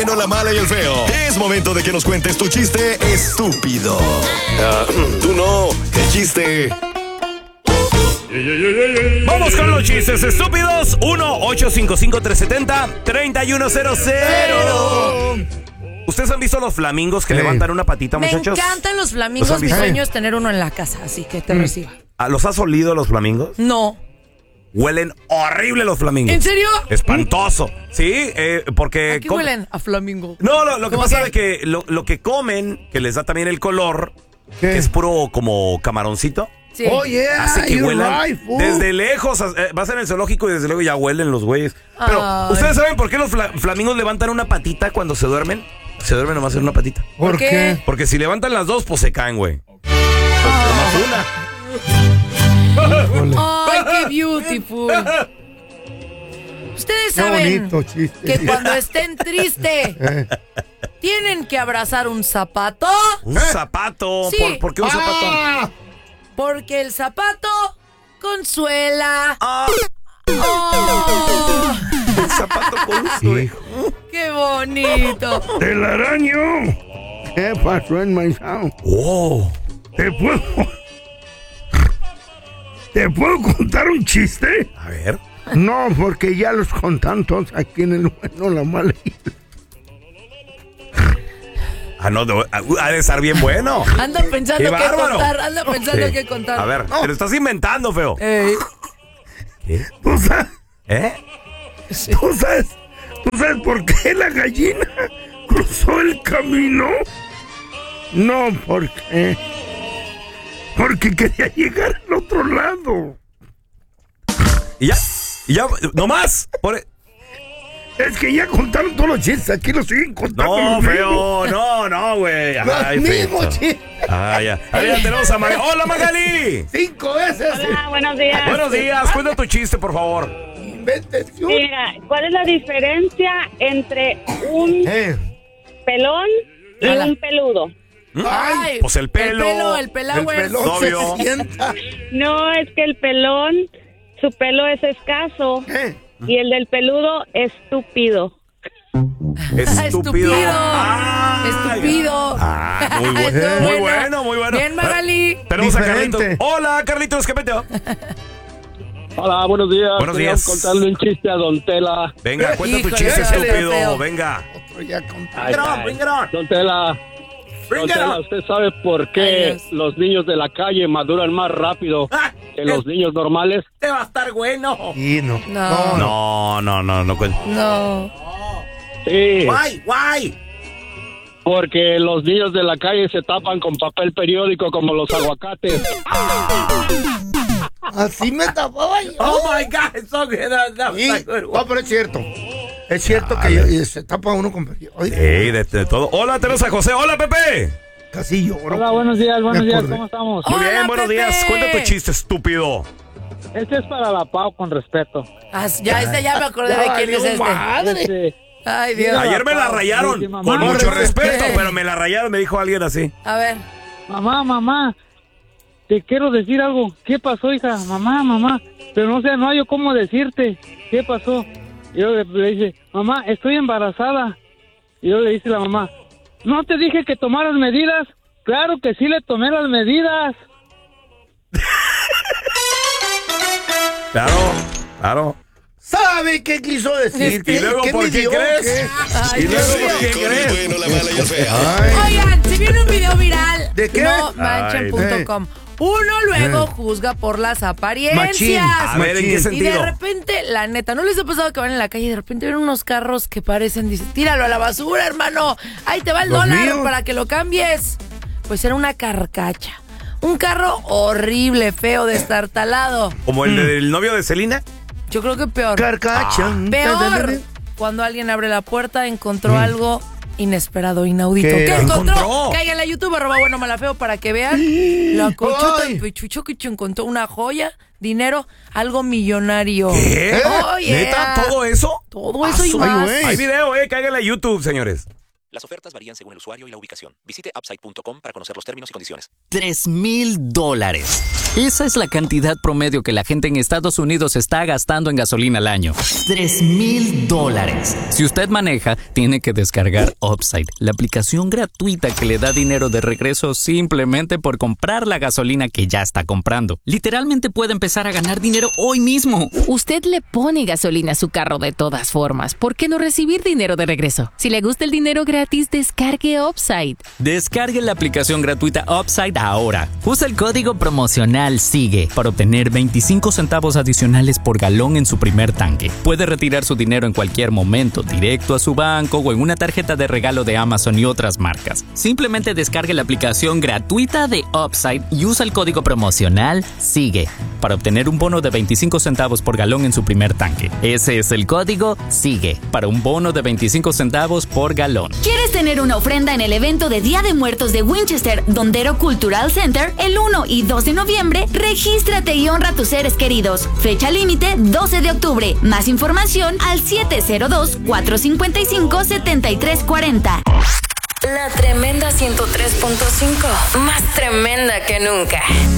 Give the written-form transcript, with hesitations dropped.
bueno, la mala y el feo. Es momento de que nos cuentes tu chiste estúpido. Tú no, el chiste. Vamos con los chistes estúpidos. 1-855-370-3100. ¿Ustedes han visto los flamingos que levantan una patita, muchachos? Me encantan los flamingos. Mi sueño es tener uno en la casa, así que te reciba. ¿Los has olido los flamingos? No. Huelen horrible los flamingos. ¿En serio? Espantoso. Sí, porque... ¿A qué huelen? A flamingo. No, lo que pasa es que lo que comen, que les da también el color, que es puro como camaroncito. Sí. Oh, yeah, Hace que huelan right, desde lejos. Vas en el zoológico y desde luego ya huelen los güeyes. Pero, ¿ustedes saben por qué los flamingos levantan una patita cuando se duermen? Se duermen nomás en una patita. ¿Por qué? Porque si levantan las dos, pues se caen, güey. ¡Ay, qué beautiful! Ustedes saben que cuando estén tristes tienen que abrazar un zapato. ¿Un zapato? Sí. ¿Por qué un zapato? Porque el zapato consuela. El zapato consuela. ¡Qué bonito! ¡El araño! ¿Qué pasó en Maizao? ¡Oh! ¿Te puedo contar un chiste? A ver. No, porque ya los contan todos aquí en el bueno, la mala y No, ha de estar bien bueno. Ando pensando qué contar, ando pensando qué contar. A ver, te lo estás inventando, feo. ¿Qué? ¿Tú sabes? Sí. ¿Tú sabes por qué la gallina cruzó el camino? No, ¿por qué? Porque quería llegar al otro lado. Y ya, no más. Es que ya contaron todos los chistes, aquí los siguen contando. No, feo, no, güey. Los mismos chistes. Ya. Ahí ya tenemos a Magali. ¡Hola, Magali! 5 veces. Hola, buenos días. Buenos días, cuenta tu chiste, por favor. Mira, ¿cuál es la diferencia entre un pelón y un peludo? Ay, pues el pelo. El pelagüez. Obvio. No, es que el pelón, su pelo es escaso. Y el del peludo, estúpido. Estúpido. Estúpido. Muy bueno. Bien, Magali. Tenemos a Carlitos. Hola, Carlitos, ¿qué peteo? Hola, buenos días. Buenos días. Contarle un chiste a Don Tela. Venga, cuenta tu chiste estúpido. Venga. Bring it on. Don Tela, ¿usted sabe por qué los niños de la calle maduran más rápido que los niños normales? Te va a estar bueno. Sí, no. No cuenta. No. Sí. Why? Porque los niños de la calle se tapan con papel periódico como los aguacates. Así me tapaba yo. Oh my God, it's so good. No, pero es cierto. Es cierto que se tapa uno con periódico. De todo. Hola, tenemos a José. Hola, Pepe. Casi lloro. Hola, buenos días, ¿cómo estamos? Muy bien, buenos Pepe. días. Cuenta tu chiste, estúpido. Este es para la Pau, con respeto. Ya me acordé de quién es este. Madre. Ay, Dios. Ayer me la rayaron, Sí, mamá. con mucho respeto, Pepe. pero me la rayaron, me dijo alguien así. A ver. Mamá, te quiero decir algo. ¿Qué pasó, hija? Mamá, pero no hay cómo decirte. ¿Qué pasó? Y yo le dice, mamá, estoy embarazada. Y yo le dice a la mamá, ¿no te dije que tomaras medidas? Claro que sí le tomé las medidas. Claro. ¿Sabe qué quiso decir? ¿Y luego por qué crees? Ay, Dios mío. Con el bueno, la mala y el feo. Oigan, se viene un video viral. ¿De qué? No manchen.com. Uno luego juzga por las apariencias. Machín. A ver, ¿en qué Y sentido? de repente, la neta, ¿no les ha pasado que van en la calle y de repente ven unos carros que parecen, dice, tíralo a la basura, hermano, ahí te va el Los dólar míos. para que lo cambies? Pues era una carcacha. Un carro horrible, feo, destartalado. ¿Como el del novio de Selena? Yo creo que peor. Carcacha. Peor. Cuando alguien abre la puerta, encontró algo inesperado, inaudito. ¿Qué ¿Qué encontró? encontró? Cáiganle a YouTube, @buenomalafeo, para que vean. La cochota y Pechucho que encontró una joya, dinero, algo millonario. ¿Qué? Oh, yeah. ¿Neta? ¿Todo eso? Todo eso y más. güey. Hay video, cáiganle a YouTube, señores. Las ofertas varían según el usuario y la ubicación. Visite upside.com para conocer los términos y condiciones. $3,000. Esa es la cantidad promedio que la gente en Estados Unidos está gastando en gasolina al año. $3,000. Si usted maneja, tiene que descargar Upside, la aplicación gratuita que le da dinero de regreso simplemente por comprar la gasolina que ya está comprando. Literalmente puede empezar a ganar dinero hoy mismo. Usted le pone gasolina a su carro de todas formas. ¿Por qué no recibir dinero de regreso? Si le gusta el dinero gratis, descargue Upside. Descargue la aplicación gratuita Upside ahora. Usa el código promocional SIGUE para obtener 25 centavos adicionales por galón en su primer tanque. Puede retirar su dinero en cualquier momento, directo a su banco o en una tarjeta de regalo de Amazon y otras marcas. Simplemente descargue la aplicación gratuita de Upside y usa el código promocional SIGUE para obtener un bono de 25 centavos por galón en su primer tanque. Ese es el código SIGUE para un bono de 25 centavos por galón. ¿Quieres tener una ofrenda en el evento de Día de Muertos de Winchester Dondero Cultural Center el 1 y 2 de noviembre? Regístrate y honra a tus seres queridos. Fecha límite 12 de octubre. Más información al 702-455-7340. La Tremenda 103.5. Más tremenda que nunca.